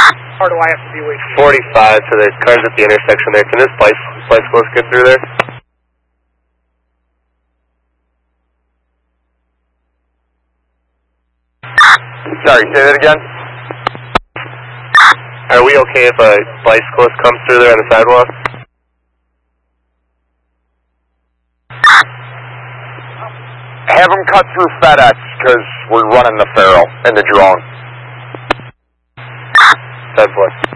Or do I have to be with you? 45, so there's cars at the intersection there. Can this bicyclist get through there? Sorry, say that again? Are we okay if a bicyclist comes through there on the sidewalk? Have them cut through FedEx, because we're running the Faro and the drone. 10-4.